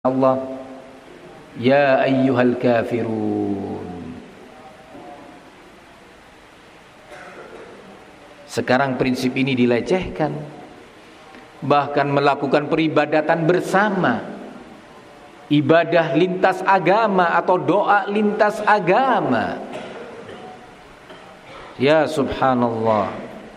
Allah, ya ayyuhal kafirun. Sekarang prinsip ini dilecehkan, bahkan melakukan peribadatan bersama, ibadah lintas agama atau doa lintas agama. Ya subhanallah.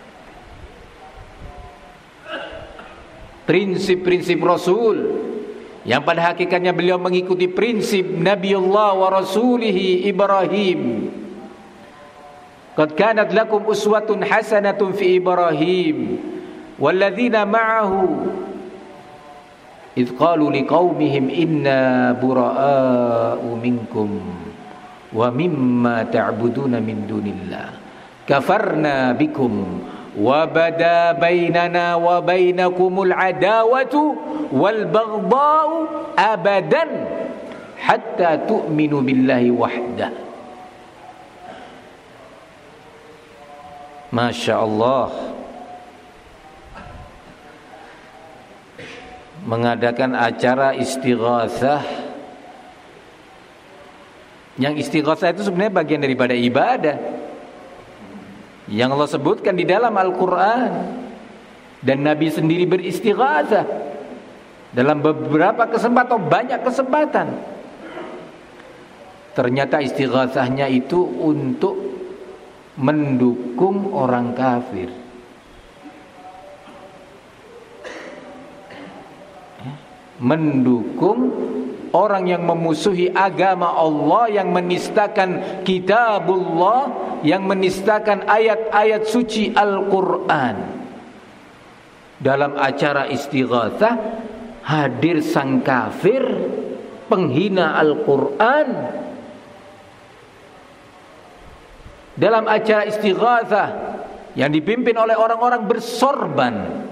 Prinsip-prinsip Rasul yang pada hakikatnya beliau mengikuti prinsip Nabiullah wa Rasulihi Ibrahim. Qad kanat lakum uswatun hasanatun fi Ibrahim walladzina ma'ahu idh qalu liqaumihim inna bura'a'u minkum wa mimma ta'buduna min dunillah kafarna bikum wa bada bainana wa bainakumul adawatu wal baghdha'u abadan hatta tu'minu billahi wahdah. Masya Allah. Mengadakan acara istighatsah. Yang istighatsah itu sebenarnya bagian daripada ibadah yang Allah sebutkan di dalam Al-Quran, dan Nabi sendiri beristighatsah dalam beberapa kesempatan, banyak kesempatan. Ternyata istighatsahnya itu untuk mendukung orang kafir, mendukung orang yang memusuhi agama Allah, yang menistakan kitabullah, yang menistakan ayat-ayat suci Al-Quran. Dalam acara istighatsah hadir sang kafir, penghina Al-Quran. Dalam acara istighatsah yang dipimpin oleh orang-orang bersorban,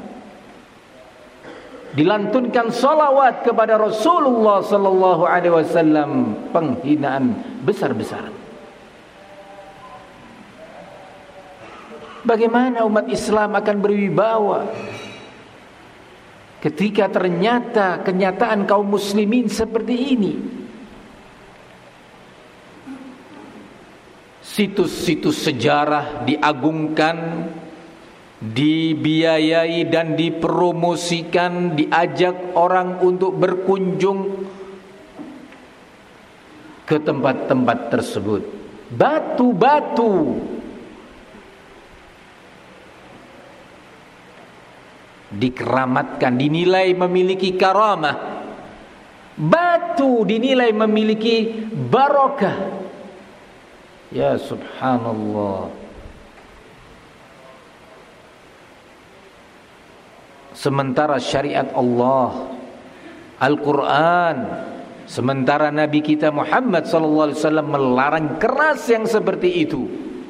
dilantunkan salawat kepada Rasulullah sallallahu alaihi wasallam, penghinaan besar-besaran. Bagaimana umat Islam akan berwibawa ketika ternyata kenyataan kaum muslimin seperti ini? Situs-situs sejarah diagungkan, dibiayai dan dipromosikan, diajak orang untuk berkunjung ke tempat-tempat tersebut. Batu-batu dikeramatkan, dinilai memiliki karamah. Batu dinilai memiliki barokah. Ya subhanallah. Sementara syariat Allah, Al-Quran, sementara Nabi kita Muhammad sallallahu alaihi wasallam melarang keras yang seperti itu.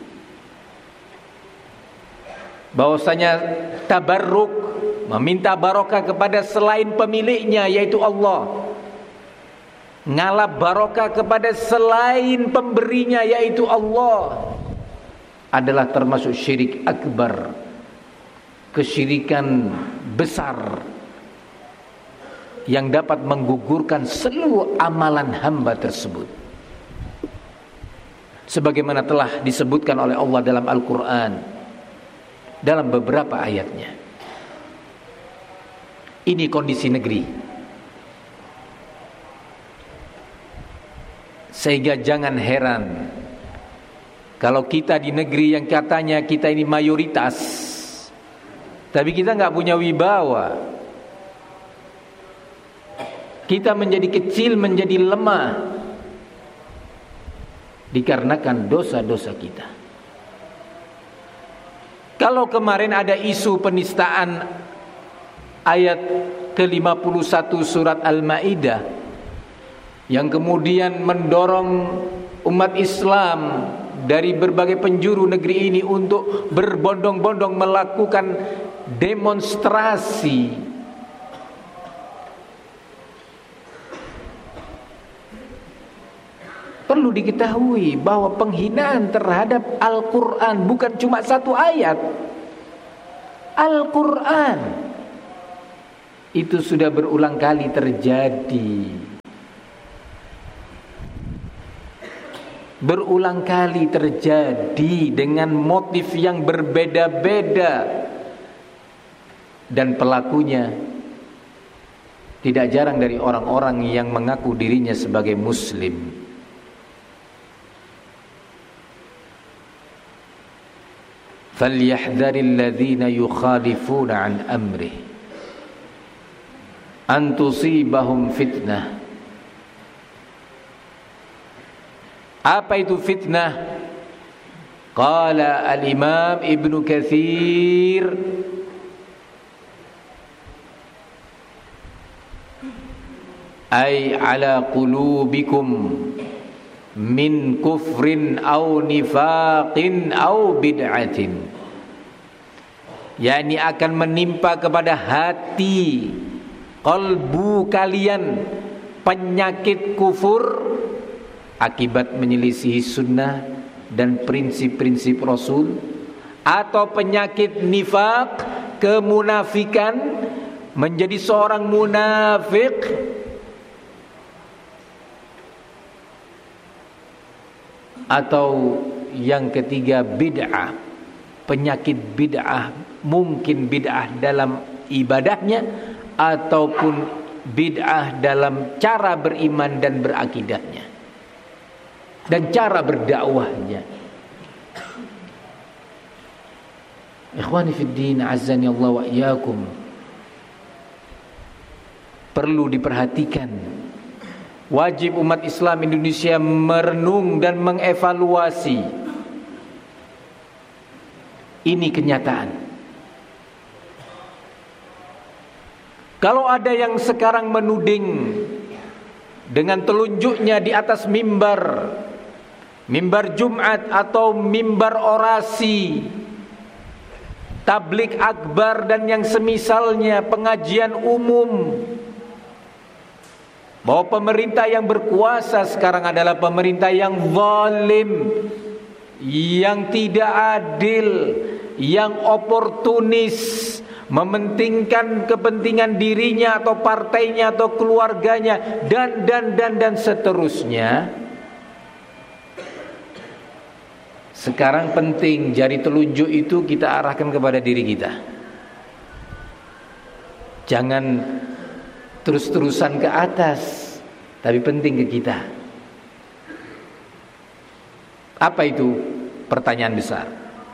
Bahwasanya tabarruk, meminta barokah kepada selain pemiliknya yaitu Allah, ngalap barokah kepada selain pemberinya yaitu Allah, adalah termasuk syirik akbar, kesyirikan besar yang dapat menggugurkan seluruh amalan hamba tersebut, sebagaimana telah disebutkan oleh Allah dalam Al-Quran dalam beberapa ayatnya. Ini kondisi negeri, sehingga jangan heran kalau kita di negeri yang katanya kita ini mayoritas, tapi kita nggak punya wibawa. Kita menjadi kecil, menjadi lemah, dikarenakan dosa-dosa kita. Kalau kemarin ada isu penistaan ayat ke-51 surat Al-Maidah, yang kemudian mendorong umat Islam dari berbagai penjuru negeri ini untuk berbondong-bondong melakukan demonstrasi, perlu diketahui bahwa penghinaan terhadap Al-Quran bukan cuma satu ayat. Al-Quran itu sudah berulang kali terjadi. berulang kali terjadi dengan motif yang berbeda-beda, dan pelakunya tidak jarang dari orang-orang yang mengaku dirinya sebagai muslim. Falyahdharil ladzina yukhalifuna an amrihi an tusibahum fitnah. Apa itu fitnah? Qala al-Imam Ibnu Katsir, ay ala qulubikum min kufrin aw nifaqin aw bid'atin, yakni akan menimpa kepada hati, qalbu kalian penyakit kufur akibat menyelisihi sunnah dan prinsip-prinsip Rasul, atau penyakit nifaq, kemunafikan, menjadi seorang munafik, atau yang ketiga bid'ah, penyakit bid'ah, mungkin bid'ah dalam ibadahnya ataupun bid'ah dalam cara beriman dan berakidahnya dan cara berdakwahnya. Ikhwani fid din, azzani Allah wa iyyakum, perlu diperhatikan. Wajib umat Islam Indonesia merenung dan mengevaluasi. Ini kenyataan. Kalau ada yang sekarang menuding dengan telunjuknya di atas mimbar Jumat atau mimbar orasi, tablik akbar dan yang semisalnya, pengajian umum, bahwa pemerintah yang berkuasa sekarang adalah pemerintah yang zalim, yang tidak adil, yang oportunis, mementingkan kepentingan dirinya atau partainya atau keluarganya, dan seterusnya. Sekarang penting jari telunjuk itu kita arahkan kepada diri kita. Jangan terus-terusan ke atas, tapi penting ke kita. Apa itu? Pertanyaan besar.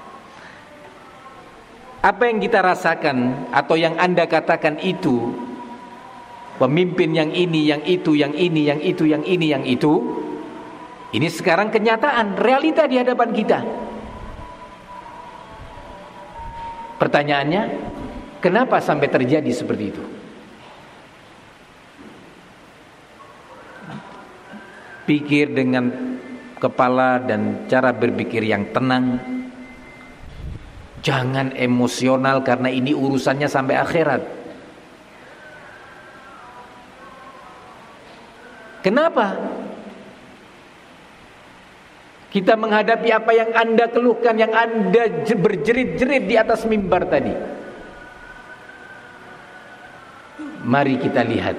Apa yang kita rasakan atau yang Anda katakan itu, pemimpin yang ini, yang itu, yang ini, yang itu, yang ini, yang itu, ini sekarang kenyataan, realita di hadapan kita. Pertanyaannya, kenapa sampai terjadi seperti itu? Pikir dengan kepala dan cara berpikir yang tenang. Jangan emosional, karena ini urusannya sampai akhirat. Kenapa kita menghadapi apa yang Anda keluhkan, yang Anda berjerit-jerit di atas mimbar tadi? Mari kita lihat.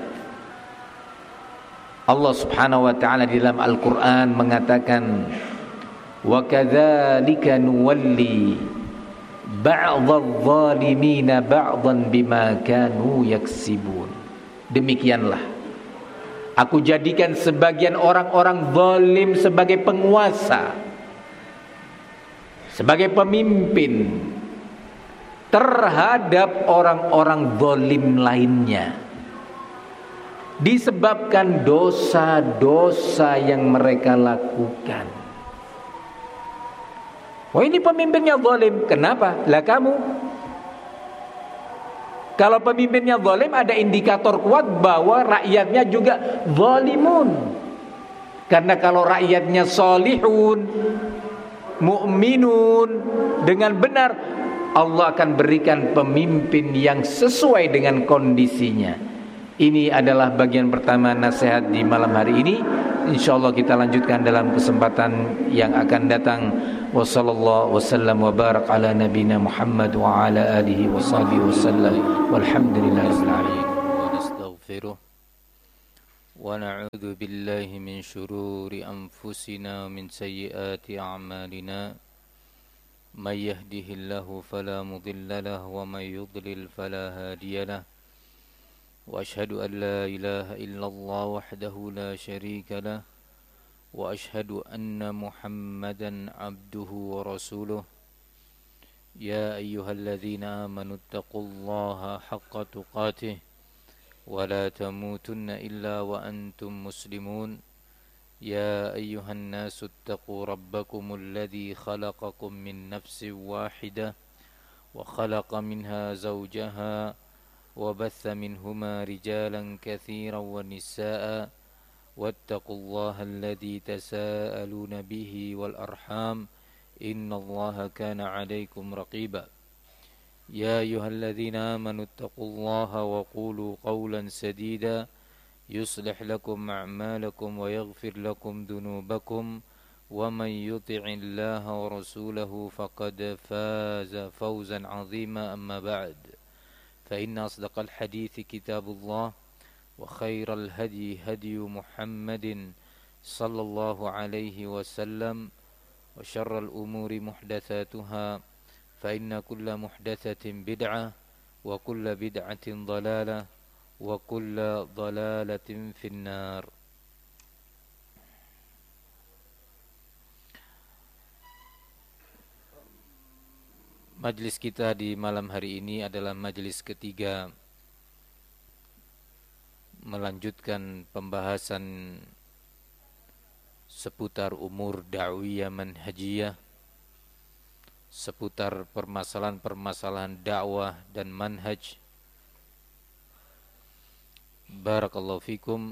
Allah Subhanahu wa taala di dalam Al-Qur'an mengatakan, "Wa kadzalika nuwalli ba'dadh-dhalimina ba'dhan bima kanu yaksibun." Demikianlah aku jadikan sebagian orang-orang zalim sebagai penguasa, sebagai pemimpin terhadap orang-orang zalim lainnya, disebabkan dosa-dosa yang mereka lakukan. Wah, ini pemimpinnya zalim. Kenapa? Lah kamu, kalau pemimpinnya zalim, ada indikator kuat bahwa rakyatnya juga zalimun. Karena kalau rakyatnya solihun, mu'minun, dengan benar, Allah akan berikan pemimpin yang sesuai dengan kondisinya. Ini adalah bagian pertama nasihat di malam hari ini. InsyaAllah kita lanjutkan dalam kesempatan yang akan datang. Wassallallahu wasallam wa barak ala nabina Muhammad wa ala alihi wa sahbihi wasallam. Walhamdulillahirabbil alamin. Wa nastaghfiruh ونعوذ بالله من شرور أنفسنا ومن سيئات أعمالنا من يهده الله فلا مضل له ومن يضلل فلا هادي له وأشهد أن لا إله إلا الله وحده لا شريك له وأشهد أن محمدا عبده ورسوله يا أيها الذين آمنوا اتقوا الله حق تقاته ولا تموتن إلا وأنتم مسلمون يا أيها الناس اتقوا ربكم الذي خلقكم من نفس واحدة وخلق منها زوجها وبث منهما رجالا كثيرا ونساء واتقوا الله الذي تساءلون به والأرحام إن الله كان عليكم رقيبا يا أيها الذين آمنوا اتقوا الله وقولوا قولا سديدا يصلح لكم أعمالكم ويغفر لكم ذنوبكم ومن يطع الله ورسوله فقد فاز فوزا عظيما أما بعد فإن أصدق الحديث كتاب الله وخير الهدي هدي محمد صلى الله عليه وسلم وشر الأمور محدثاتها فإن كل محدثة بدعة وكل بدعة ضلالة وكل ضلالة في النار. Majlis kita di malam hari ini adalah majlis ketiga melanjutkan pembahasan seputar umur da'wiyah manhajiyah, seputar permasalahan-permasalahan dakwah dan manhaj. Barakallahu fikum.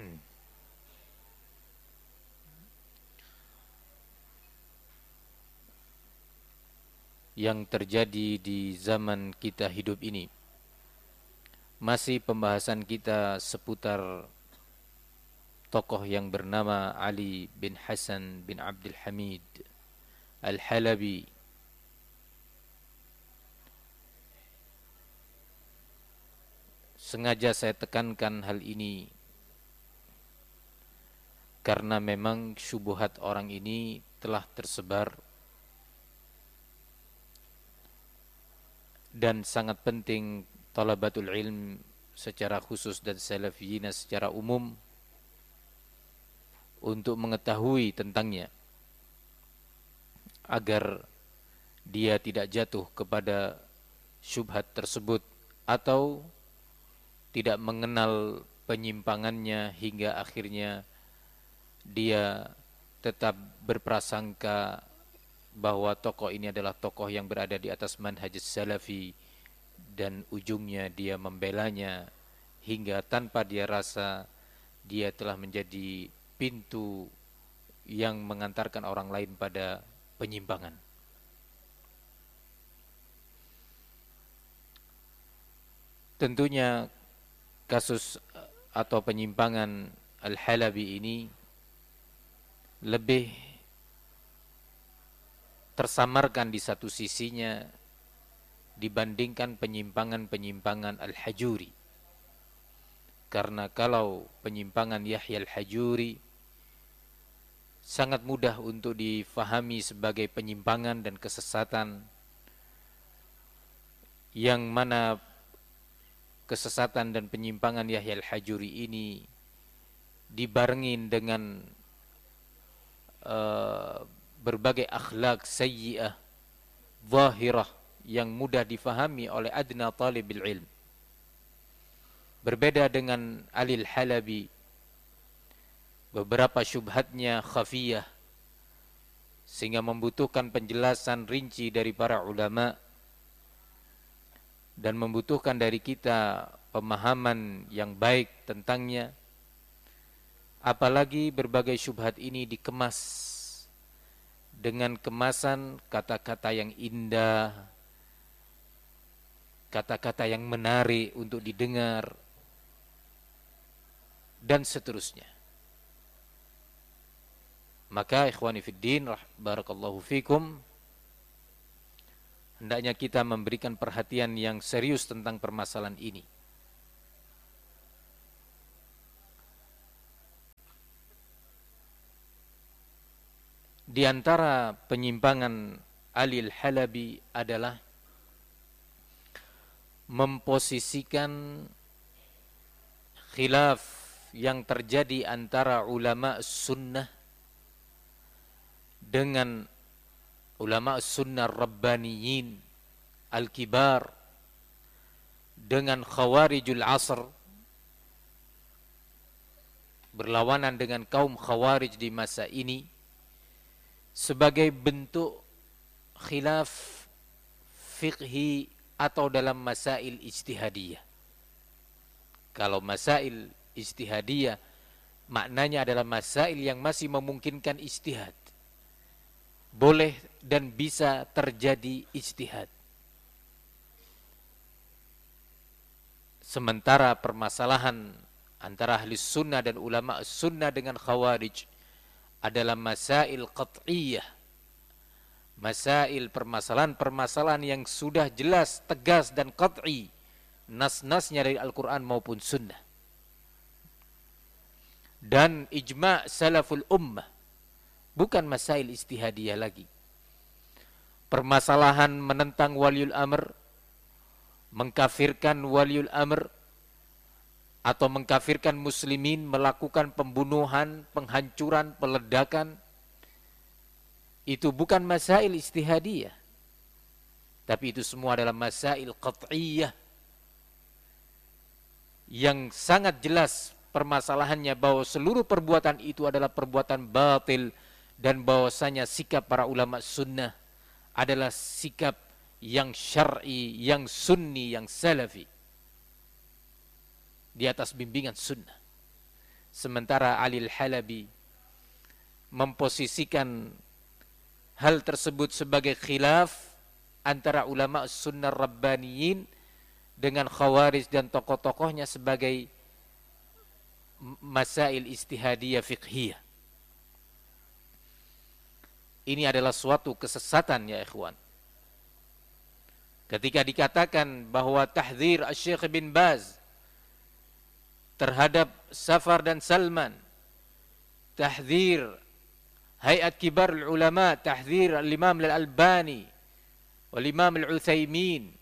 Yang terjadi di zaman kita hidup ini, masih pembahasan kita seputar tokoh yang bernama Ali bin Hasan bin Abdul Hamid Al-Halabi. Sengaja saya tekankan hal ini karena memang syubhat orang ini telah tersebar dan sangat penting talabatul ilm secara khusus dan salafiyina secara umum untuk mengetahui tentangnya agar dia tidak jatuh kepada syubhat tersebut atau tidak mengenal penyimpangannya hingga akhirnya dia tetap berprasangka bahwa tokoh ini adalah tokoh yang berada di atas manhaj salafi dan ujungnya dia membelanya hingga tanpa dia rasa dia telah menjadi pintu yang mengantarkan orang lain pada penyimpangan. Tentunya kasus atau penyimpangan Al-Halabi ini lebih tersamarkan di satu sisinya dibandingkan penyimpangan-penyimpangan Al-Hajuri. Karena kalau penyimpangan Yahya Al-Hajuri sangat mudah untuk difahami sebagai penyimpangan dan kesesatan, yang mana kesesatan dan penyimpangan Yahya Al-Hajuri ini dibarengin dengan berbagai akhlak sayyi'ah zahirah yang mudah difahami oleh adna talibil ilm. Berbeda dengan Ali Al-Halabi, beberapa syubhatnya khafiyah sehingga membutuhkan penjelasan rinci dari para ulama dan membutuhkan dari kita pemahaman yang baik tentangnya. Apalagi berbagai syubhat ini dikemas dengan kemasan kata-kata yang indah, kata-kata yang menarik untuk didengar, dan seterusnya. Maka ikhwani fiddin, barakallahu fikum, hendaknya kita memberikan perhatian yang serius tentang permasalahan ini. Di antara penyimpangan Ali Al-Halabi adalah memposisikan khilaf yang terjadi antara ulama sunnah dengan ulama sunnah rabbaniyin al-kibar dengan khawarijul asr, berlawanan dengan kaum khawarij di masa ini, sebagai bentuk khilaf fiqhi atau dalam masail ijtihadiyah. Kalau masail ijtihadiyah maknanya adalah masail yang masih memungkinkan ijtihad, boleh dan bisa terjadi ijtihad. Sementara permasalahan antara ahli sunnah dan ulama sunnah dengan khawarij adalah masail qat'iyah, masail permasalahan-permasalahan yang sudah jelas, tegas dan qat'i nas-nasnya dari Al-Quran maupun sunnah, dan ijma' salaful ummah, bukan masail ijtihadiyah lagi. Permasalahan menentang waliul amr, mengkafirkan waliul amr, atau mengkafirkan muslimin, melakukan pembunuhan, penghancuran, peledakan, itu bukan masail ijtihadiyah, tapi itu semua adalah masail qat'iyah yang sangat jelas permasalahannya bahwa seluruh perbuatan itu adalah perbuatan batil, dan bahwasanya sikap para ulama sunnah adalah sikap yang syar'i, yang sunni, yang salafi, di atas bimbingan sunnah. Sementara Ali Al-Halabi memposisikan hal tersebut sebagai khilaf antara ulama sunnah rabbaniyin dengan khawarij dan tokoh-tokohnya sebagai masail ijtihadiyah fiqhiyah. Ini adalah suatu kesesatan ya ikhwan. Ketika dikatakan bahwa tahdzir Asy-Syaikh bin Baz terhadap Safar dan Salman, tahdzir Hayat Kibar Ulama, tahdzir Al-Imam Al-Albani wal Imam Al-Utsaimin,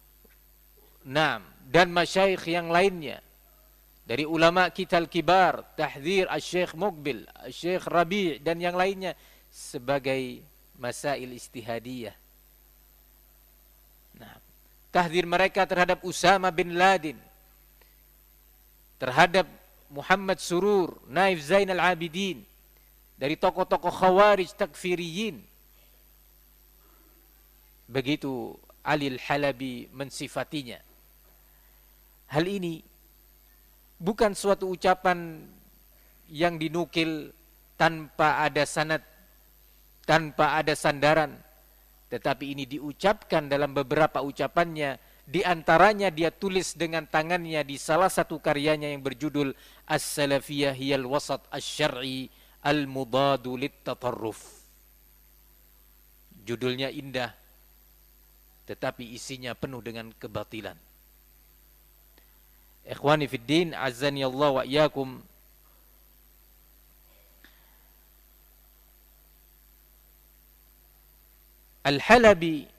dan masyayikh yang lainnya dari ulama kita al-kibar, tahdzir Asy-Syaikh Muqbil, Asy-Syaikh Rabi' dan yang lainnya sebagai masail ijtihadiyah. Tahdzir mereka terhadap Usama bin Laden, terhadap Muhammad Surur, Naif Zainal Abidin, dari tokoh-tokoh khawarij takfiriyin. Begitu Ali Al-Halabi mensifatinya. Hal ini bukan suatu ucapan yang dinukil tanpa ada sanad, tanpa ada sandaran, tetapi ini diucapkan dalam beberapa ucapannya. Di antaranya dia tulis dengan tangannya di salah satu karyanya yang berjudul As-Salafiyah Hiyal Wasat Asy-Syar'i Al-Mudadu Lit-Tatarruf. Judulnya indah, tetapi isinya penuh dengan kebatilan. Ikhwani fid din, azani Allah wa iyyakum. Al-Halabi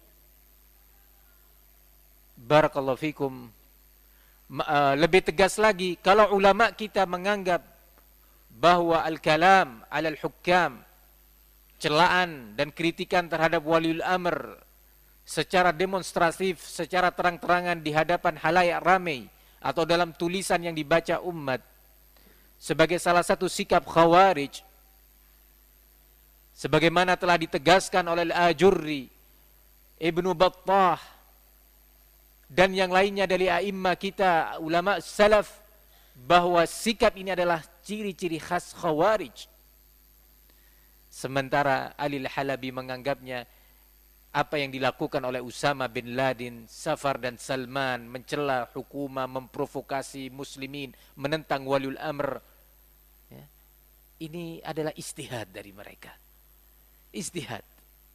barakallahu fikum lebih tegas lagi, kalau ulama kita menganggap bahwa al-kalam alal hukam, celaan dan kritikan terhadap waliul amr secara demonstratif, secara terang-terangan di hadapan halayak ramai atau dalam tulisan yang dibaca umat, sebagai salah satu sikap khawarij, sebagaimana telah ditegaskan oleh Al-Ajurri, Ibnu Battah dan yang lainnya dari a'immah kita, ulama salaf, bahwa sikap ini adalah ciri-ciri khas khawarij. Sementara Ali Al-Halabi menganggapnya apa yang dilakukan oleh Usama bin Laden, Safar dan Salman, mencela hukumah, memprovokasi muslimin, menentang waliul amr, ya, ini adalah ijtihad dari mereka. Ijtihad.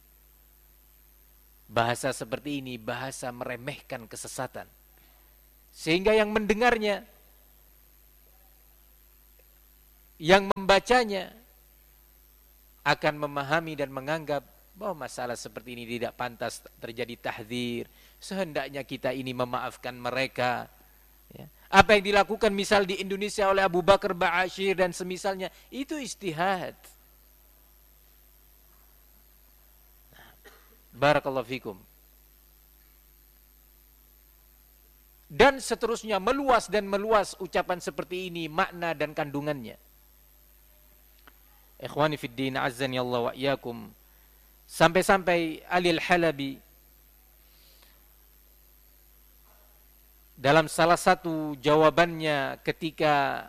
Bahasa seperti ini bahasa meremehkan kesesatan, sehingga yang mendengarnya, yang membacanya akan memahami dan menganggap bahwa masalah seperti ini tidak pantas terjadi tahdzir. Sehendaknya kita ini memaafkan mereka. Ya. Apa yang dilakukan misal di Indonesia oleh Abu Bakar Ba'asyir dan semisalnya, itu ijtihad. Barakallahu fikum. Dan seterusnya meluas dan meluas ucapan seperti ini, makna dan kandungannya. Ikhwani fid din, azzani Allah wa iyyakum. Sampai-sampai Ali Al-Halabi dalam salah satu jawabannya ketika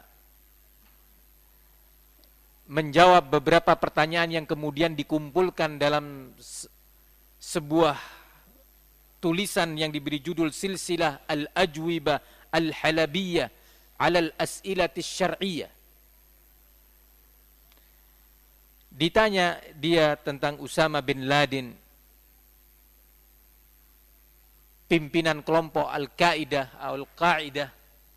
menjawab beberapa pertanyaan yang kemudian dikumpulkan dalam sebuah tulisan yang diberi judul Silsilah Al-Ajwibah Al-Halabiyah 'ala Al-As'ilati Syar'iyyah. Ditanya dia tentang Usama bin Laden, pimpinan kelompok Al-Qaeda, Al-Qaeda.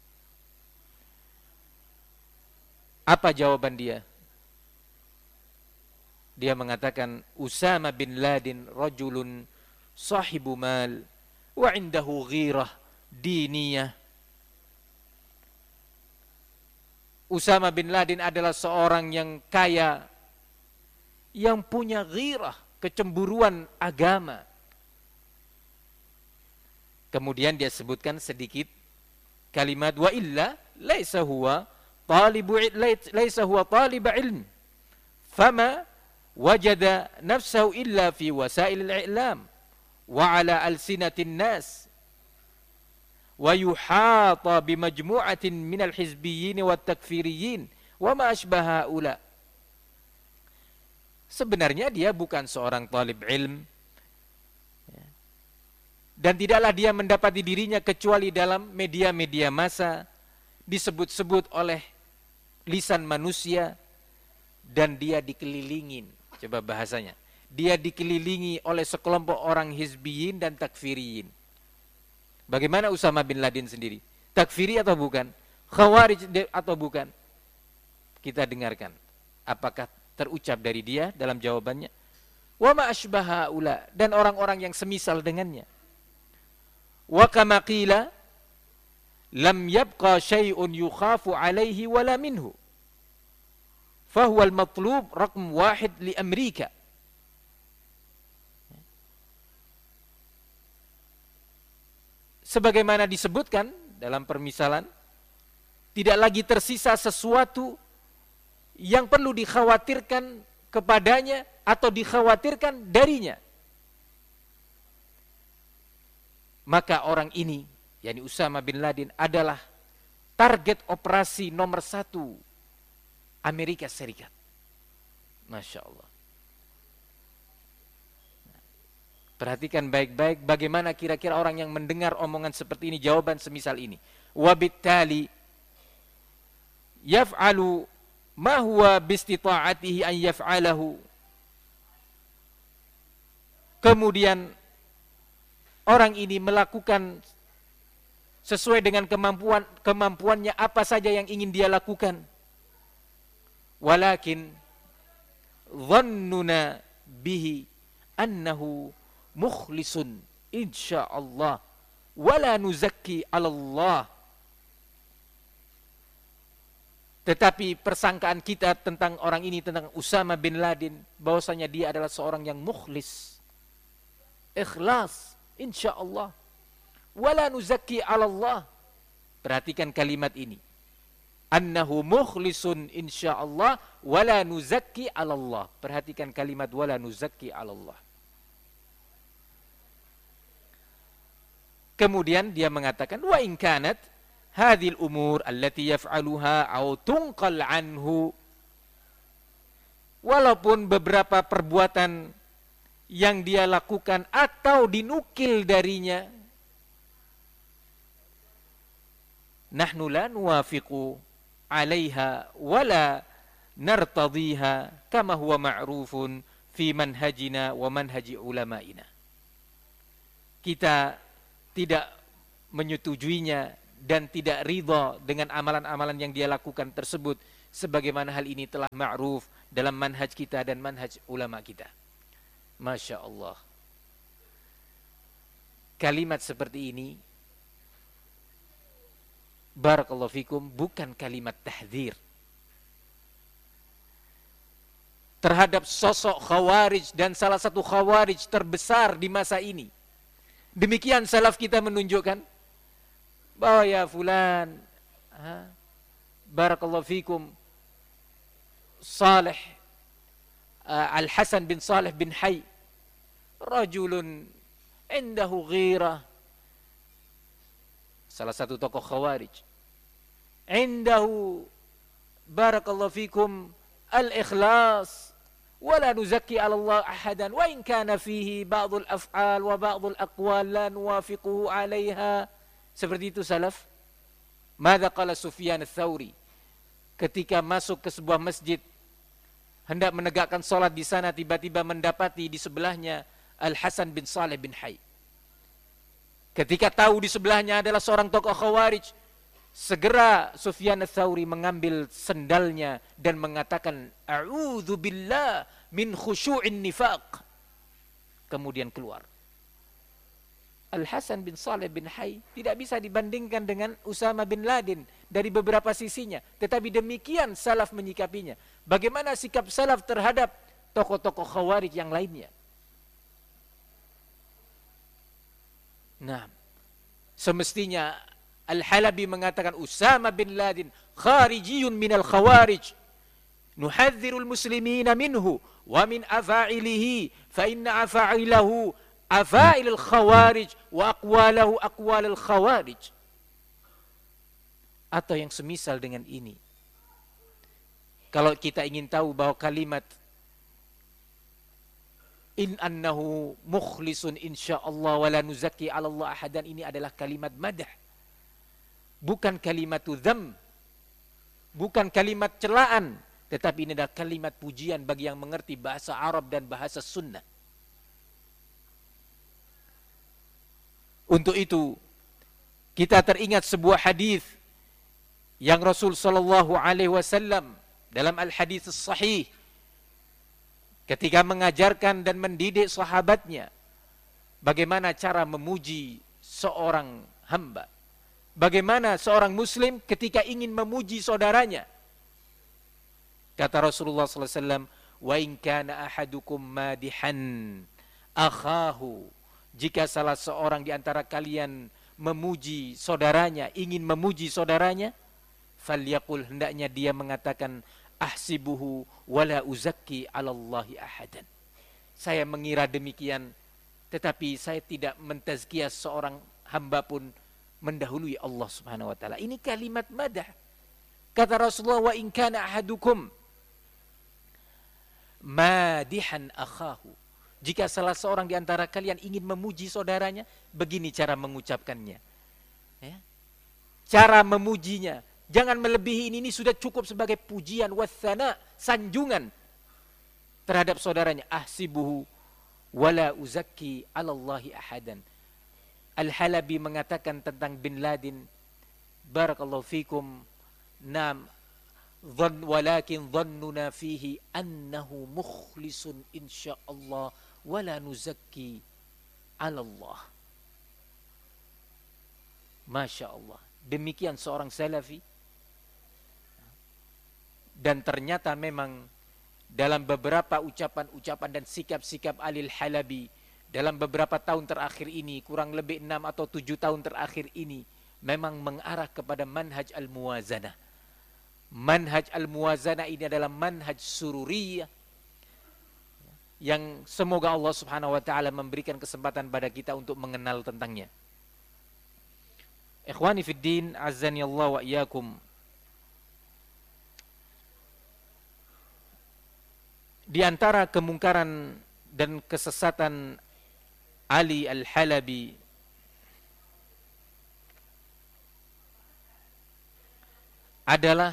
Apa jawaban dia? Dia mengatakan, Usama bin Laden rajulun sahibu mal wa indahu ghirah diniyah. Usama bin Laden adalah seorang yang kaya, yang punya ghirah, kecemburuan agama. Kemudian dia sebutkan sedikit kalimat, wa illa laisa huwa talib ilm fama wajada nafsahu illa fi wasail al-i'lam wa ala alsinatin nas wa yuhata bimajmu'atin minal hizbiyyin wat takfiriyyin wa ma ashbaha haula. Sebenarnya dia bukan seorang talib ilm, dan tidaklah dia mendapati dirinya kecuali dalam media-media massa, disebut-sebut oleh lisan manusia, dan dia dikelilingin. Coba bahasanya, dia dikelilingi oleh sekelompok orang hizbiyin dan takfiriyin. Bagaimana Usama bin Laden sendiri? Takfiri atau bukan? Khawarij atau bukan? Kita dengarkan apakah terucap dari dia dalam jawabannya. Wa ma ashbaha ula, dan orang-orang yang semisal dengannya. Wa kama qila lam yabqa syai'un yukhafu alaihi wala minhu fahuwa al-matlub raqm wahid li Amerika. Sebagaimana disebutkan dalam permisalan, tidak lagi tersisa sesuatu yang perlu dikhawatirkan kepadanya atau dikhawatirkan darinya. Maka orang ini, yakni Usama bin Laden, adalah target operasi nomor 1 Amerika Serikat. Masya Allah. Perhatikan baik-baik bagaimana kira-kira orang yang mendengar omongan seperti ini, jawaban semisal ini. Wabittali yaf'alu ma huwa bistita'atihi an yaf'alahu. Kemudian orang ini melakukan sesuai dengan kemampuannya apa saja yang ingin dia lakukan. Walakin dhannuna bihi annahu mukhlisun insyaallah wala nuzakki 'ala Allah. Tetapi persangkaan kita tentang orang ini, tentang Usama bin Laden, bahwasanya dia adalah seorang yang mukhlis, ikhlas, insyaallah. Wala nuzakki 'ala Allah. Perhatikan kalimat ini. Annahu mukhlisun insyaallah wala nuzakki 'ala Allah. Perhatikan kalimat wala nuzakki 'ala Allah. Kemudian dia mengatakan wa in kanat hadhil umur allati yaf'aluha aw tunqal anhu, walaupun beberapa perbuatan yang dia lakukan atau dinukil darinya, nahnu la nuwafiqu 'alaiha wala nartadhiha kama huwa ma'rufun fi manhajina wa manhaji ulama'ina. Kita tidak menyetujuinya dan tidak ridha dengan amalan-amalan yang dia lakukan tersebut, sebagaimana hal ini telah ma'ruf dalam manhaj kita dan manhaj ulama kita. Masya Allah. Kalimat seperti ini, barakallahu fikum, bukan kalimat tahdzir terhadap sosok khawarij dan salah satu khawarij terbesar di masa ini. Demikian salaf kita menunjukkan bahwa ya fulan, barakallahu fikum, Saleh Al-Hasan bin Saleh bin Hayy, rajulun indahu ghirah, salah satu tokoh khawarij, indahu barakallahu fikum al-ikhlas, wala nuzakki 'ala Allah ahadan, wa in kana fihi ba'dul af'al wa ba'dul aqwal la nuwafiquhu 'alayha. Seperti itu salaf. Madza qala Sufyan ats-Tsauri ketika masuk ke sebuah masjid hendak menegakkan salat di sana, tiba-tiba mendapati di sebelahnya Al-Hasan bin Saleh bin Hayy. Ketika tahu di sebelahnya adalah seorang tokoh khawarij, segera Sufyan ats-Tsauri mengambil sendalnya dan mengatakan, a'udzu billah min khusyu'in nifaq. Kemudian keluar. Al-Hasan bin Saleh bin Hayy tidak bisa dibandingkan dengan Usama bin Laden dari beberapa sisinya, tetapi demikian salaf menyikapinya. Bagaimana sikap salaf terhadap tokoh-tokoh khawarij yang lainnya? Nah, semestinya Al-Halabi mengatakan Usama bin Laden kharijiyun minal khawarij, nuhadzirul muslimina minhu wa min afa'ilihi fa inna afa'ilahu afa'ilul khawarij wa aqwalahu aqwalul khawarij. Atau yang semisal dengan ini. Kalau kita ingin tahu bahwa kalimat in annahu mukhlisun insyaallah wa la nuzakki 'ala Allah ahadan, ini adalah kalimat madah, bukan kalimat dzam, bukan kalimat celaan, tetapi ini adalah kalimat pujian bagi yang mengerti bahasa Arab dan bahasa sunnah. Untuk itu kita teringat sebuah hadis yang Rasul sallallahu alaihi wasallam dalam al-hadis sahih ketika mengajarkan dan mendidik sahabatnya bagaimana cara memuji seorang hamba, bagaimana seorang muslim ketika ingin memuji saudaranya. Kata Rasulullah sallallahu alaihi wasallam, wa in kana ahadukum madihan akhahu, jika salah seorang di antara kalian memuji saudaranya, ingin memuji saudaranya, falyaqul, hendaknya dia mengatakan, ahsibuhu wala uzakki 'ala Allahi ahadan. Saya mengira demikian, tetapi saya tidak mentazkiyah seorang hamba pun mendahului Allah Subhanahu wa taala. Ini kalimat madah. Kata Rasulullah, wa in kana ahadukum madihan akhahu, jika salah seorang di antara kalian ingin memuji saudaranya, begini cara mengucapkannya. Ya. Cara memujinya, jangan melebihi ini sudah cukup sebagai pujian, wathana, sanjungan terhadap saudaranya. Ahsibuhu wala uzakki 'ala Allahi ahadan. Al-Halabi mengatakan tentang bin Laden, barakallahu fikum, nam walakin dhannuna fihi annahu mukhlisun insyaallah wala nuzakki 'ala Allah. Masya Allah. Demikian seorang salafi. Dan ternyata memang dalam beberapa ucapan-ucapan dan sikap-sikap Al-Halabi dalam beberapa tahun terakhir ini, kurang lebih 6 atau 7 tahun terakhir ini, memang mengarah kepada manhaj al-muwazanah. Manhaj al-muwazanah ini adalah manhaj sururiyah yang semoga Allah Subhanahu wa taala memberikan kesempatan pada kita untuk mengenal tentangnya. Ikhwani fid din, azzani Allah wa iyyakum. Di antara kemungkaran dan kesesatan Ali Al-Halabi adalah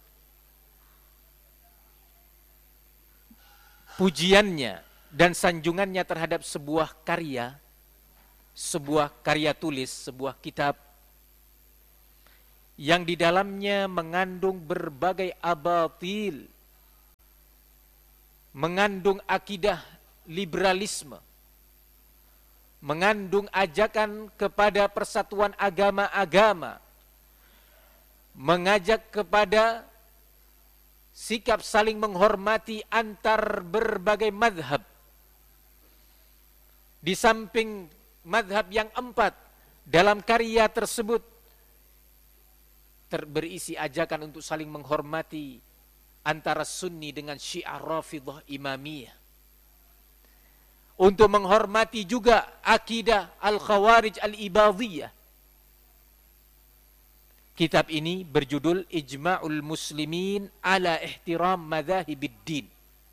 pujiannya dan sanjungannya terhadap sebuah karya tulis, sebuah kitab yang di dalamnya mengandung berbagai abatil, mengandung akidah liberalisme, mengandung ajakan kepada persatuan agama-agama, mengajak kepada sikap saling menghormati antar berbagai madhab. Di samping madhab yang 4, dalam karya tersebut berisi ajakan untuk saling menghormati antara Sunni dengan Syiah Rafidhah Imamiyah. Untuk menghormati juga akidah Al-Khawarij Al-Ibadiyah. Kitab ini berjudul Ijma'ul Muslimin ala Ihtiram Madhahibid Din.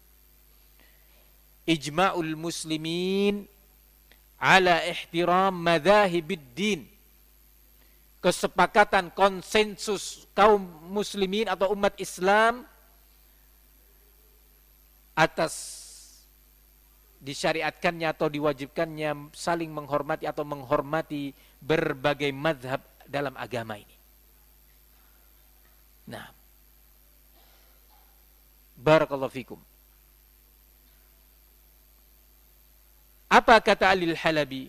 Ijma'ul Muslimin ala Ihtiram Madhahibid Din. Kesepakatan konsensus kaum muslimin atau umat Islam atas disyariatkannya atau diwajibkannya saling menghormati atau menghormati berbagai madhab dalam agama ini. Nah, barakallahu fikum. Apa kata Al-Halabi?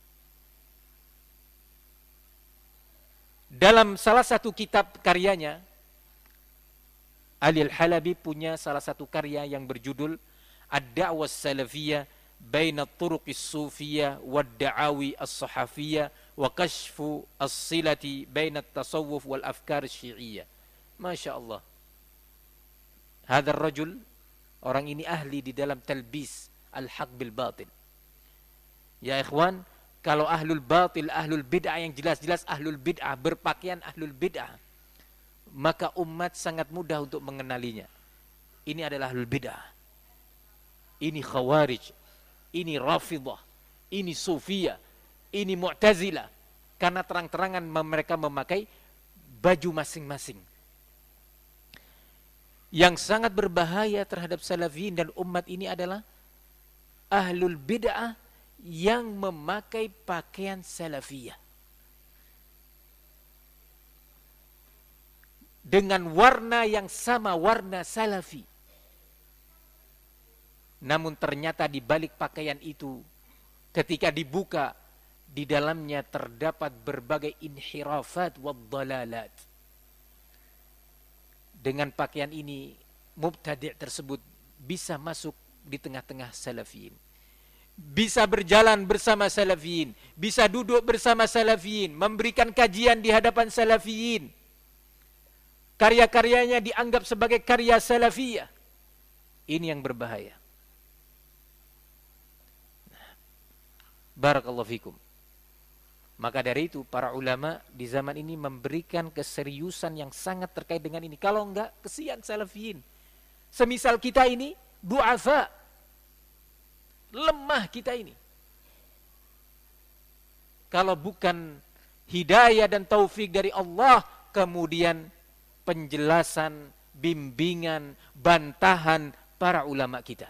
Dalam salah satu kitab karyanya, Al-Halabi punya salah satu karya yang berjudul Ad-Da'wah Salafiyah Baina Turuqis Sufiyah Wad-Da'awi As-Sahafiyah Wa Kashfu As-Silati Baina Tasawuf Wal Afkar Syi'iyah. Masya Allah. Hadar rajul, orang ini ahli di dalam talbis al-haq bil batil. Ya ikhwan, kalau ahlul batil, ahlul bid'ah yang jelas-jelas ahlul bid'ah, berpakaian ahlul bid'ah, maka umat sangat mudah untuk mengenalinya. Ini adalah ahlul bid'ah, ini khawarij, ini rafidhah, ini sufiyah, ini mu'tazilah. Karena terang-terangan mereka memakai baju masing-masing. Yang sangat berbahaya terhadap salafiyin dan umat ini adalah ahlul bid'ah yang memakai pakaian salafiyah dengan warna yang sama, warna salafi. Namun ternyata di balik pakaian itu, ketika dibuka, di dalamnya terdapat berbagai inhirafat wad dalalat. Dengan pakaian ini, mubtadi' tersebut bisa masuk di tengah-tengah salafiyin, bisa berjalan bersama salafiyin, bisa duduk bersama salafiyin, memberikan kajian di hadapan salafiyin. Karya-karyanya dianggap sebagai karya salafiyah. Ini yang berbahaya. Barakallahu fikum. Maka dari itu para ulama di zaman ini memberikan keseriusan yang sangat terkait dengan ini. Kalau enggak, kesian salafiyin. Semisal kita ini du'afa, lemah kita ini. Kalau bukan hidayah dan taufik dari Allah, kemudian penjelasan, bimbingan, bantahan para ulama kita.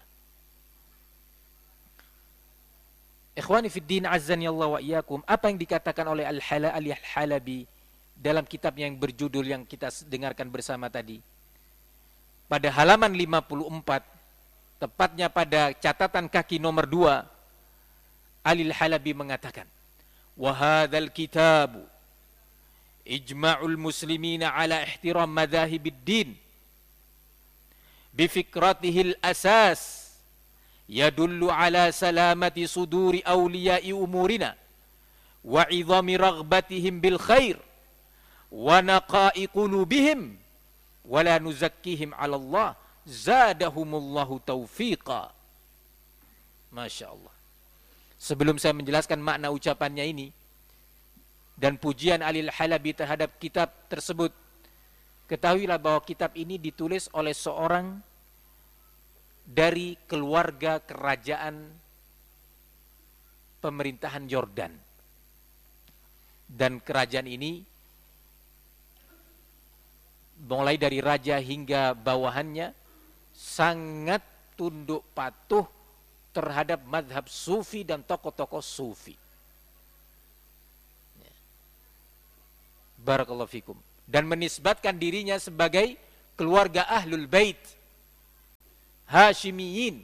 Ikhwani fid din azzani Allah wa iyyakum, apa yang dikatakan oleh Al-Halabi dalam kitab yang berjudul yang kita dengarkan bersama tadi. Pada halaman 54, tepatnya pada catatan kaki nomor 2, Al-Halabi mengatakan, "Wa hadzal kitabu ijma'ul muslimina ala ihtiram madhahibid din bi fikratihil asas yadullu ala salamati suduri awliya'i umurina wa idhami raghbatihim bil khair wa naqa'i qulubihim wa la nuzakkihim 'ala Allah zadahumullahu taufiqa." Masya Allah. Sebelum saya menjelaskan makna ucapannya ini dan pujian Al-Halabi terhadap kitab tersebut, ketahuilah bahwa kitab ini ditulis oleh seorang dari keluarga kerajaan pemerintahan Yordan. Dan kerajaan ini mulai dari raja hingga bawahannya sangat tunduk patuh terhadap mazhab sufi dan tokoh-tokoh sufi. Barakallahu fikum. Dan menisbatkan dirinya sebagai keluarga Ahlul Bait. Hashimiyin.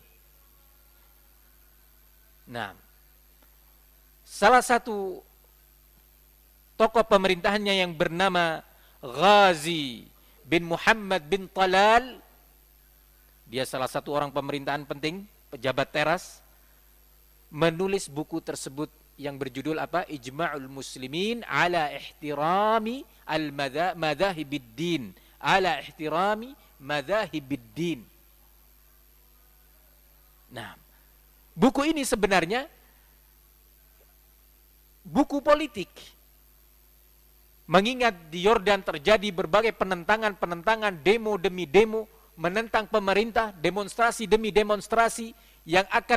Nah, salah satu tokoh pemerintahannya yang bernama Ghazi bin Muhammad bin Talal, dia salah satu orang pemerintahan penting, pejabat teras, menulis buku tersebut yang berjudul apa? Ijma'ul Muslimin ala ihtirami al-madhahibiddin, ala ihtirami madhahibiddin. Nah, buku ini sebenarnya buku politik. Mengingat di Yordan terjadi berbagai penentangan, demo demi demo, menentang pemerintah, demonstrasi demi demonstrasi yang akan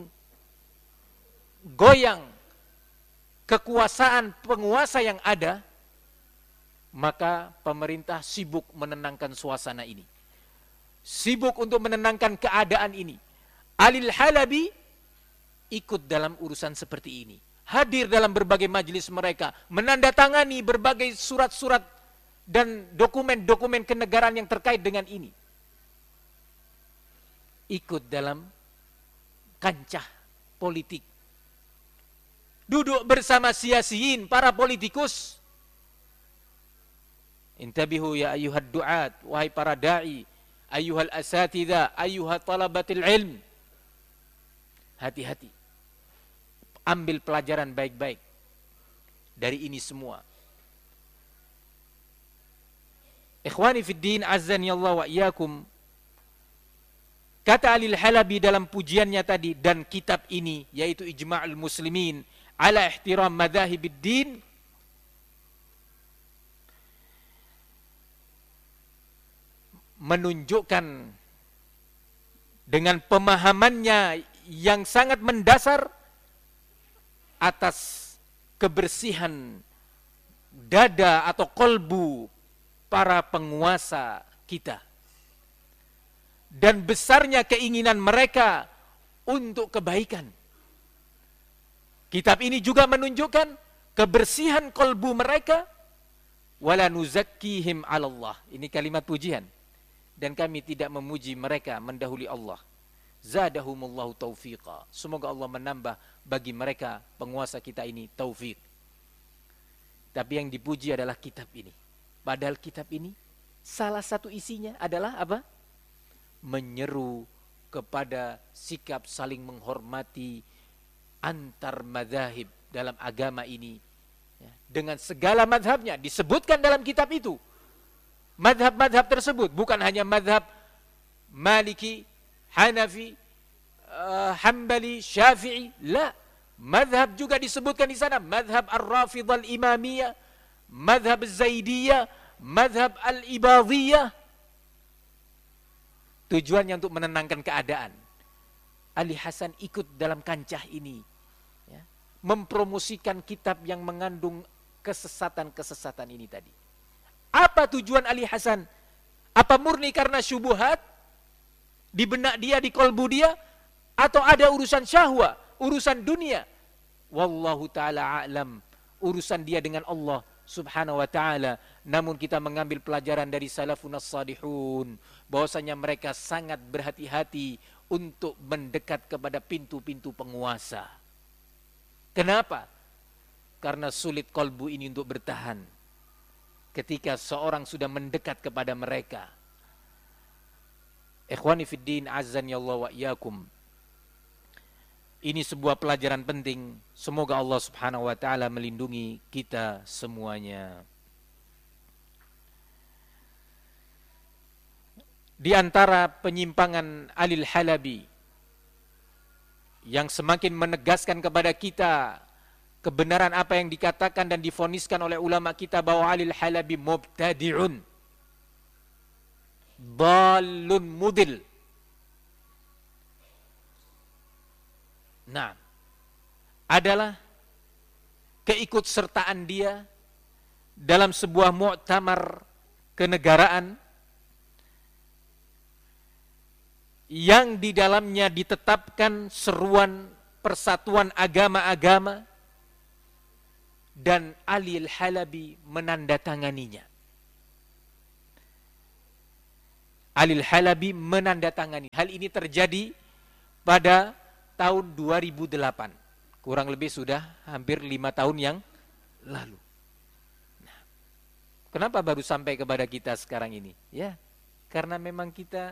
menggoyang kekuasaan penguasa yang ada, maka pemerintah sibuk menenangkan suasana ini. Sibuk untuk menenangkan keadaan ini. Alil Halabi ikut dalam urusan seperti ini. Hadir dalam berbagai majelis mereka, menandatangani berbagai surat-surat dan dokumen-dokumen kenegaraan yang terkait dengan ini. Ikut dalam kancah politik. Duduk bersama siasiyin, para politikus. Intabihu ya ayyuhad du'at, wahai para da'i, ayyuhal asatidha, ayyuhat talabatil ilm. Hati-hati. Ambil pelajaran baik-baik dari ini semua. Ikhwani fiddin, azzani Allah wa iyyakum. Kata Alil Halabi dalam pujiannya tadi, dan kitab ini yaitu Ijma'ul Muslimin ala ihtiram madhahibiddin, menunjukkan dengan pemahamannya yang sangat mendasar atas kebersihan dada atau kolbu para penguasa kita dan besarnya keinginan mereka untuk kebaikan. Kitab ini juga menunjukkan kebersihan kolbu mereka. Wala nuzakkihim 'alallah. Ini kalimat pujian. Dan kami tidak memuji mereka mendahului Allah. Zadahumullahu taufiqa. Semoga Allah menambah bagi mereka penguasa kita ini taufik. Tapi yang dipuji adalah kitab ini. Padahal kitab ini salah satu isinya adalah apa? Menyeru kepada sikap saling menghormati antar madzhab dalam agama ini. Dengan segala madhabnya disebutkan dalam kitab itu. Madhab-madhab tersebut bukan hanya madhab Maliki, Hanafi, Hambali, Syafi'i, la. Madhab juga disebutkan di sana, madhab Ar-Rafidah Al-Imamiyah, madhab Zaidiyah, madhab Al-Ibadiyah. Tujuannya untuk menenangkan keadaan. Ali Hasan ikut dalam kancah ini, ya, mempromosikan kitab yang mengandung kesesatan-kesesatan ini tadi. Apa tujuan Ali Hasan? Apa murni karena syubuhat di benak dia, di kolbu dia, atau ada urusan syahwa, urusan dunia? Wallahu ta'ala a'lam. Urusan dia dengan Allah subhanahu wa ta'ala. Namun kita mengambil pelajaran dari salafun as-salihun, bahwasanya mereka sangat berhati-hati untuk mendekat kepada pintu-pintu penguasa. Kenapa? Karena sulit kolbu ini untuk bertahan ketika seorang sudah mendekat kepada mereka. Ikhwani fiddin, azzani Allah wa iyyakum. Ini sebuah pelajaran penting. Semoga Allah subhanahu wa ta'ala melindungi kita semuanya. Di antara penyimpangan Alil Halabi yang semakin menegaskan kepada kita kebenaran apa yang dikatakan dan divoniskan oleh ulama kita bahwa Alil Halabi mubtadi'un, dhalun mudil. Nah, adalah keikutsertaan dia dalam sebuah muktamar kenegaraan yang di dalamnya ditetapkan seruan persatuan agama-agama, dan Alil Halabi menandatanganinya. Alil Halabi menandatangani. hal ini terjadi pada tahun 2008. Kurang lebih sudah hampir 5 tahun yang lalu. Nah, kenapa baru sampai kepada kita sekarang ini? Ya, karena memang kita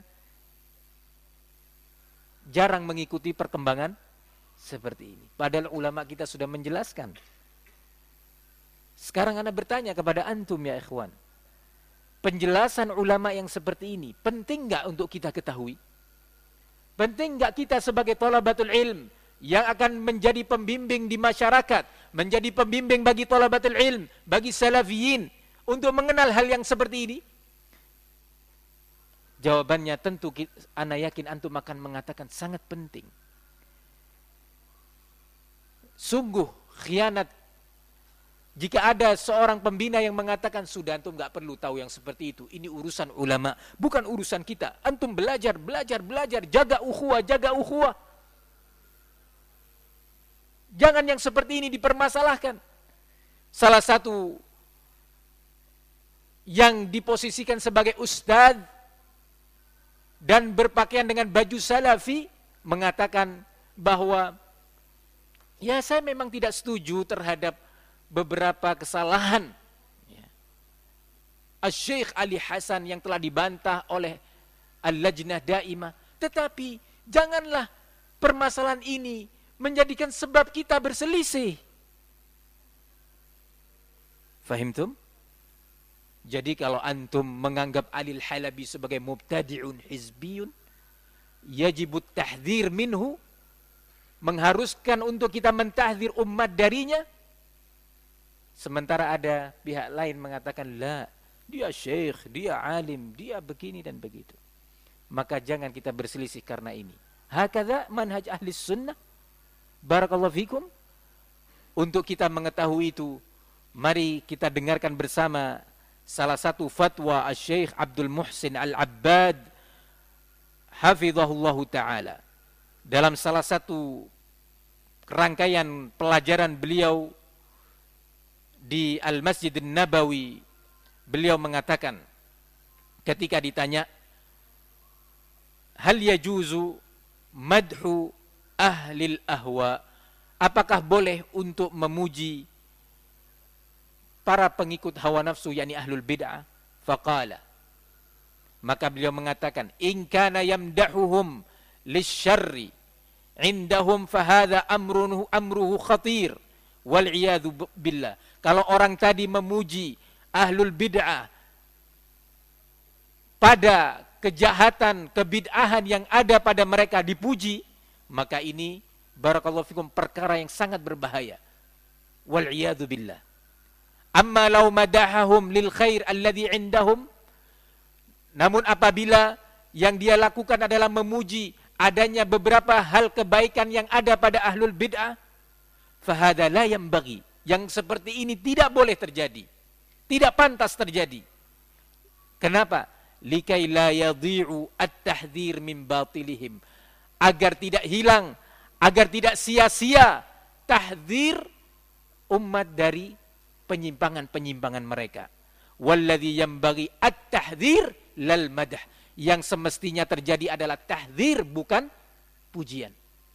jarang mengikuti perkembangan seperti ini. Padahal ulama kita sudah menjelaskan. Sekarang ana bertanya kepada antum ya ikhwan. Penjelasan ulama yang seperti ini penting enggak untuk kita ketahui? Penting enggak kita sebagai thalabatul ilm yang akan menjadi pembimbing di masyarakat, menjadi pembimbing bagi thalabatul ilm, bagi salafiyin untuk mengenal hal yang seperti ini? Jawabannya tentu ana yakin antum akan mengatakan sangat penting. Sungguh khianat jika ada seorang pembina yang mengatakan sudah antum enggak perlu tahu yang seperti itu. Ini urusan ulama, bukan urusan kita. Antum belajar, jaga ukhuwah. Jangan yang seperti ini dipermasalahkan. Salah satu yang diposisikan sebagai ustadz dan berpakaian dengan baju salafi mengatakan bahwa ya saya memang tidak setuju terhadap beberapa kesalahan Asy-Syaikh Ali Hasan yang telah dibantah oleh Al-Lajnah Daimah, tetapi janganlah permasalahan ini menjadikan sebab kita berselisih. Fahimtum? Jadi kalau antum menganggap Ali Al-Halabi sebagai mubtadi'un hizbiyun, yajibut tahdhir minhu, mengharuskan untuk kita mentahdzir umat darinya. Sementara ada pihak lain mengatakan la, dia syekh, dia alim, dia begini dan begitu. Maka jangan kita berselisih karena ini. Hakadha manhaj ahli sunnah. Barakallahu fikum. Untuk kita mengetahui itu, mari kita dengarkan bersama salah satu fatwa Asy-Syaikh Abdul Muhsin Al-Abbad hafizahullahu taala. Dalam salah satu rangkaian pelajaran beliau di Al-Masjid An-Nabawi, beliau mengatakan ketika ditanya hal yajuzu madhu ahlil ahwa, apakah boleh untuk memuji para pengikut hawa nafsu yakni ahlul bid'ah? Faqala, maka beliau mengatakan in kana yamdahuhum lisyarri indahum fahadha amruhu khatir wal iyadu billah. Kalau orang tadi memuji ahlul bid'ah pada kejahatan, kebid'ahan yang ada pada mereka dipuji, maka ini barakallahu fikum perkara yang sangat berbahaya. Wal iyadu billah. Amma law madahahum lil khair alladhi indahum, namun apabila yang dia lakukan adalah memuji adanya beberapa hal kebaikan yang ada pada ahlul bid'ah, fahadha la yanbaghi. Yang seperti ini tidak boleh terjadi, tidak pantas terjadi. Kenapa? Likai la yadhi'u at-tahdhir min batilihim, agar tidak hilang, agar tidak sia-sia tahdzir umat dari penyimpangan-penyimpangan mereka. Walladzi yanbaghi at-tahdhir lal madah, yang semestinya terjadi adalah tahdzir bukan pujian.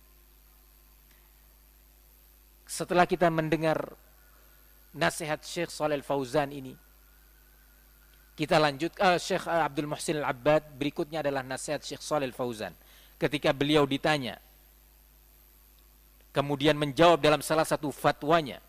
Setelah kita mendengar nasihat Syekh Shalih Al-Fauzan ini, kita lanjut Syekh Abdul Muhsin Al-Abbad. Berikutnya adalah nasihat Syekh Shalih Al-Fauzan ketika beliau ditanya, kemudian menjawab dalam salah satu fatwanya.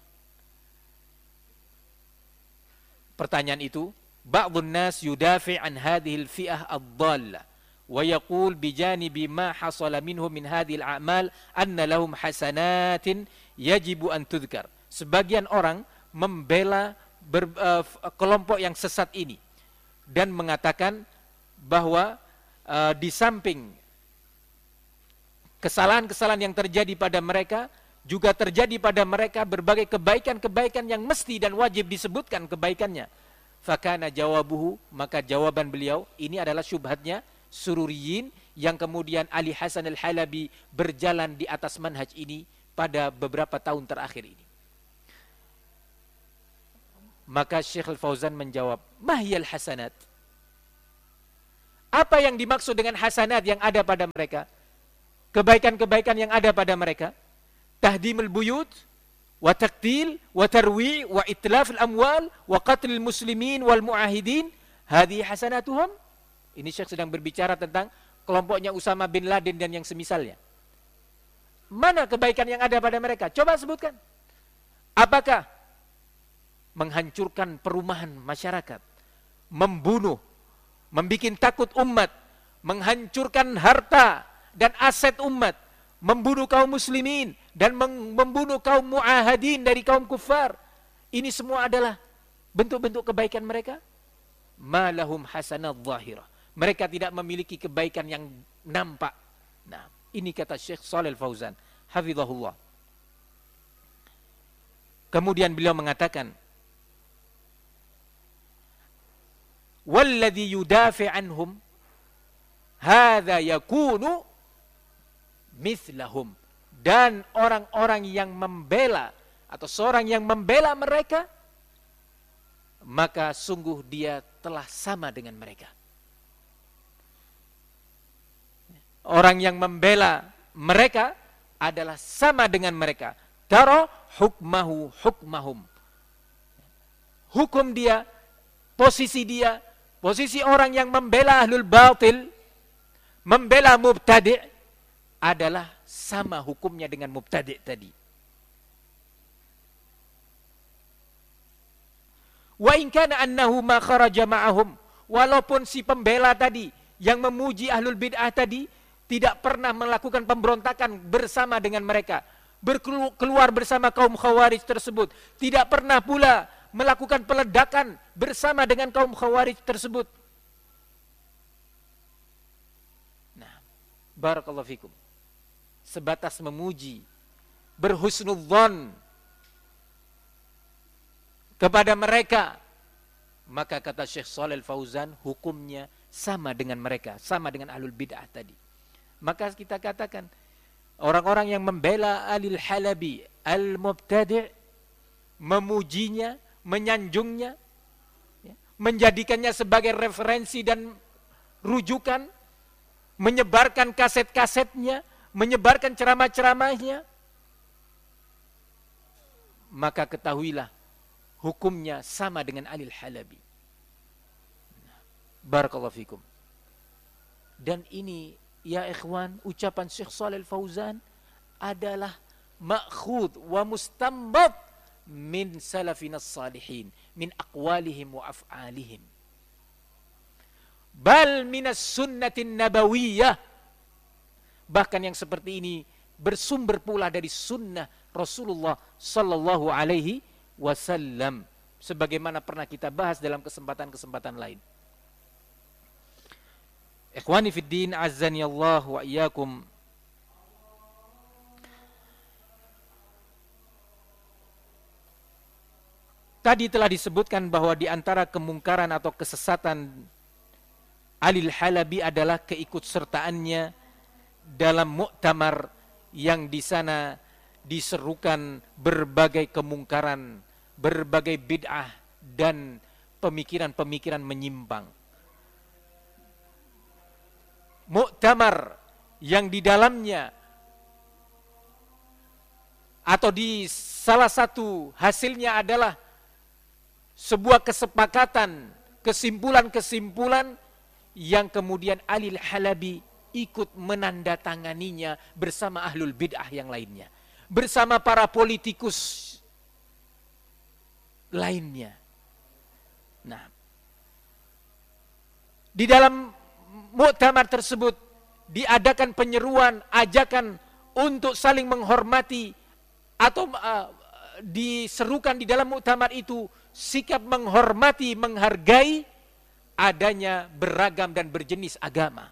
Pertanyaan itu, ba'dun nas yudafi' an hadhihi al-fi'ah ad-dhallah wa yaqul bijanibi ma hasala minhum min hadhihi al-a'mal anna lahum hasanatin yajibu an tudhkar. Sebagian orang membela kelompok yang sesat ini dan mengatakan bahwa di samping kesalahan-kesalahan yang terjadi pada mereka, juga terjadi pada mereka berbagai kebaikan-kebaikan yang mesti dan wajib disebutkan kebaikannya. Fakana jawabuhu, maka jawaban beliau, ini adalah syubhatnya Sururiyin yang kemudian Ali Hasan Al-Halabi berjalan di atas manhaj ini pada beberapa tahun terakhir ini. Maka Syekh Al-Fauzan menjawab, mahiyal hasanat? Apa yang dimaksud dengan hasanat yang ada pada mereka? Kebaikan-kebaikan yang ada pada mereka. Tahdimul buyut, wa taqtil, wa tarwi, wa itlaf al-amwal, wa qatlil muslimin wal mu'ahidin. Hadhi hasanatuhum. Ini Syekh sedang berbicara tentang kelompoknya Usama bin Laden dan yang semisalnya. Mana kebaikan yang ada pada mereka? Coba sebutkan. Apakah menghancurkan perumahan masyarakat, membunuh, membikin takut umat, menghancurkan harta dan aset umat, membunuh kaum muslimin dan membunuh kaum mu'ahadin dari kaum kufar. Ini semua adalah bentuk-bentuk kebaikan mereka. Ma lahum hasanat zahirah. Mereka tidak memiliki kebaikan yang nampak. Nah, ini kata Syekh Shalih Al-Fauzan, hafizahullah. Kemudian beliau mengatakan, walladhi yudafi anhum hadza yakunu mithlahum. Dan orang-orang yang membela atau seorang yang membela mereka, maka sungguh dia telah sama dengan mereka. Orang yang membela mereka adalah sama dengan mereka. Tara hukmahu hukmahum. Hukum dia, posisi dia, posisi orang yang membela ahlul batil, membela mubtadi' adalah sama hukumnya dengan mubtadi' tadi. Wa in kana annahu ma kharaja ma'ahum, walaupun si pembela tadi yang memuji ahlul bid'ah tadi tidak pernah melakukan pemberontakan bersama dengan mereka, keluar bersama kaum khawarij tersebut, tidak pernah pula melakukan peledakan bersama dengan kaum khawarij tersebut. Nah, barakallahu fikum. Sebatas memuji, berhusnudzon kepada mereka, maka kata Syekh Shalih Al-Fauzan, hukumnya sama dengan mereka, sama dengan ahlul bid'ah tadi. Maka kita katakan, orang-orang yang membela Alil Halabi, al-mubtadi', memujinya, menyanjungnya, menjadikannya sebagai referensi dan rujukan, menyebarkan kaset-kasetnya, menyebarkan ceramah-ceramahnya, maka ketahuilah hukumnya sama dengan Alil Halabi. Barakallahu fikum. Dan ini, ya ikhwan, ucapan Syekh Shalih Al-Fauzan adalah ma'khud wa mustambat min salafinas salihin, min aqwalihim wa af'alihim. Bal minas sunnatin nabawiyah. Bahkan yang seperti ini bersumber pula dari sunnah Rasulullah sallallahu alaihi wasallam, sebagaimana pernah kita bahas dalam kesempatan-kesempatan lain. Ikhwani fid din, azzani Allah wa iyyakum. Tadi telah disebutkan bahwa di antara kemungkaran atau kesesatan Alil Halabi adalah keikutsertaannya dalam muktamar yang di sana diserukan berbagai kemungkaran, berbagai bid'ah dan pemikiran-pemikiran menyimpang. Muktamar yang di dalamnya atau di salah satu hasilnya adalah sebuah kesepakatan, kesimpulan-kesimpulan yang kemudian Alil Halabi ikut menandatanganinya bersama ahlul bid'ah yang lainnya, bersama para politikus lainnya. Nah, di dalam muktamar tersebut diadakan penyeruan, ajakan untuk saling menghormati, atau diserukan di dalam muktamar itu sikap menghormati, menghargai adanya beragam dan berjenis agama.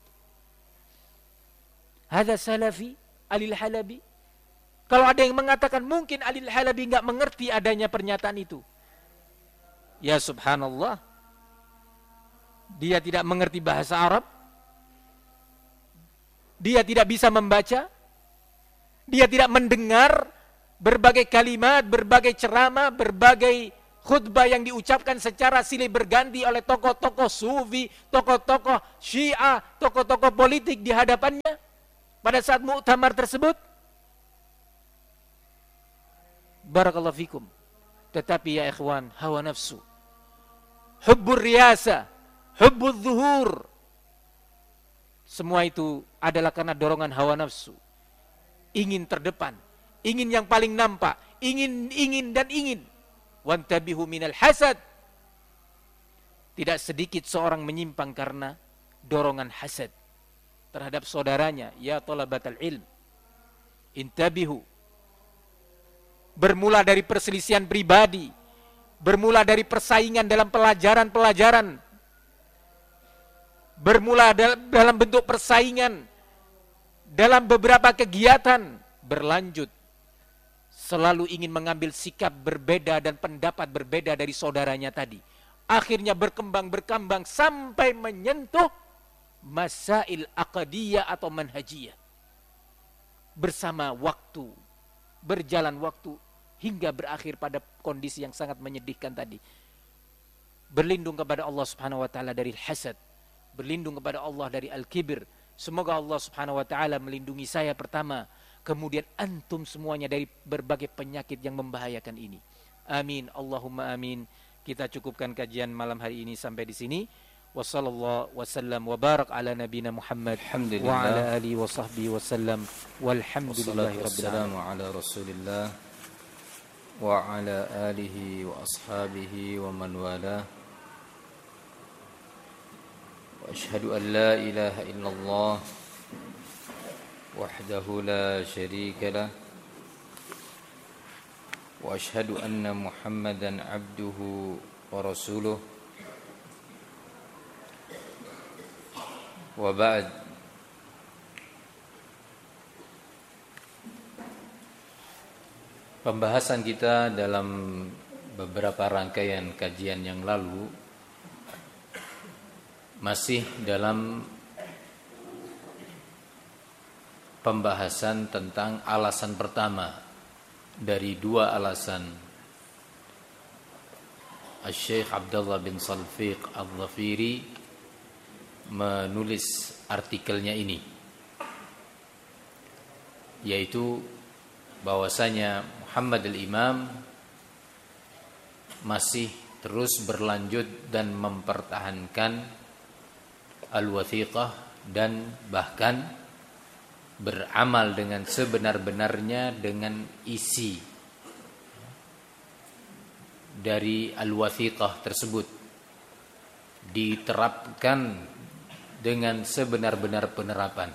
Hadza salafi Alil Halabi. Kalau ada yang mengatakan mungkin Alil Halabi enggak mengerti adanya pernyataan itu, ya subhanallah, dia tidak mengerti bahasa Arab, dia tidak bisa membaca, dia tidak mendengar berbagai kalimat, berbagai ceramah, berbagai khutbah yang diucapkan secara silih berganti oleh tokoh-tokoh sufi, tokoh-tokoh syiah, tokoh-tokoh politik di hadapannya pada saat muktamar tersebut. Barakallahu fikum. Tetapi ya ikhwan, hawa nafsu, hubbur riyasa, hubbul zuhur, semua itu adalah karena dorongan hawa nafsu. Ingin terdepan, ingin yang paling nampak, ingin dan ingin. Wantabihu minal hasad. Tidak sedikit seorang menyimpang karena dorongan hasad terhadap saudaranya. Ya talabatal ilm, intabihu. Bermula dari perselisihan pribadi, bermula dari persaingan dalam pelajaran-pelajaran, bermula dalam bentuk persaingan dalam beberapa kegiatan, berlanjut selalu ingin mengambil sikap berbeda dan pendapat berbeda dari saudaranya tadi. Akhirnya berkembang sampai menyentuh masail aqdiyah atau manhajiyah. Bersama waktu, berjalan waktu, hingga berakhir pada kondisi yang sangat menyedihkan tadi. Berlindung kepada Allah Subhanahu wa taala dari hasad, berlindung kepada Allah dari al-kibir. Semoga Allah Subhanahu wa taala melindungi saya pertama, kemudian antum semuanya dari berbagai penyakit yang membahayakan ini. Amin, Allahumma amin. Kita cukupkan kajian malam hari ini sampai di sini. Wassallallahu wasallam wa barak ala nabiyina Muhammad wa ala alihi wa sahbihi wasallam walhamdulillahi rabbil alamin. Ala Rasulillah wa ala alihi wa ashabihi wa man wala. Wa ashhadu an la ilaha illallah wahdahu la syarika lah wa ashhadu anna Muhammadan abduhu wa rasuluh. Wa ba'd. Pembahasan kita dalam beberapa rangkaian kajian yang lalu masih dalam pembahasan tentang alasan pertama dari dua alasan Syekh Abdullah bin Salfiq Al-Dhafiri menulis artikelnya ini, yaitu bahwasanya Muhammad al-Imam masih terus berlanjut dan mempertahankan al-wathiqah dan bahkan beramal dengan sebenar-benarnya dengan isi dari al-wathiqah tersebut, diterapkan dengan sebenar-benar penerapan.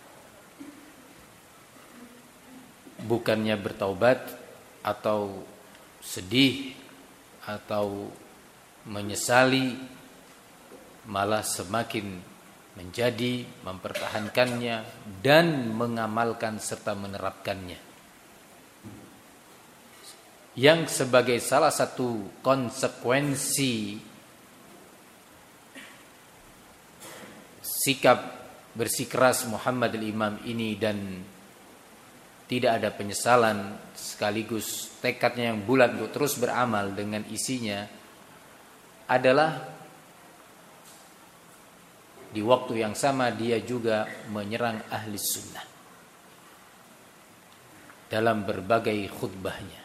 Bukannya bertaubat atau sedih atau menyesali, malah semakin menjadi mempertahankannya dan mengamalkan serta menerapkannya. Yang sebagai salah satu konsekuensi sikap bersikeras Muhammad al-Imam ini dan tidak ada penyesalan sekaligus tekadnya yang bulat untuk terus beramal dengan isinya adalah di waktu yang sama dia juga menyerang ahli sunnah dalam berbagai khutbahnya,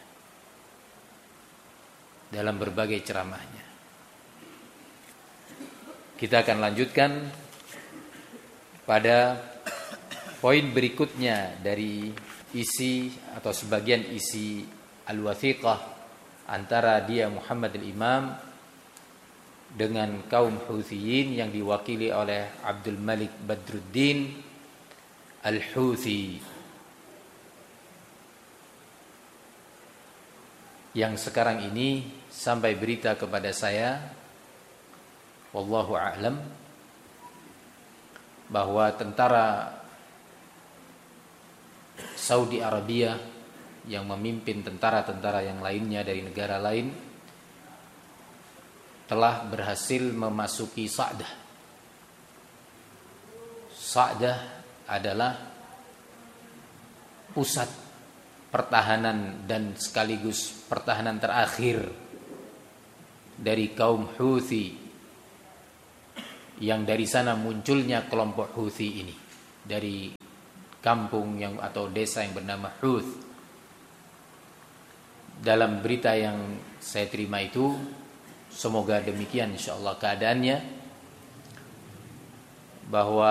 dalam berbagai ceramahnya. Kita akan lanjutkan pada poin berikutnya dari isi atau sebagian isi al-wathiqah antara dia Muhammad al-Imam dengan kaum Huthiyin yang diwakili oleh Abdul Malik Badruddin al-Huthi, yang sekarang ini sampai berita kepada saya, wallahu a'lam, bahwa tentara Saudi Arabia yang memimpin tentara-tentara yang lainnya dari negara lain telah berhasil memasuki Sa'dah. Sa'dah adalah pusat pertahanan dan sekaligus pertahanan terakhir dari kaum Houthi, yang dari sana munculnya kelompok Houthi ini dari kampung yang atau desa yang bernama Houth. Dalam berita yang saya terima itu, semoga demikian insyaallah keadaannya, bahwa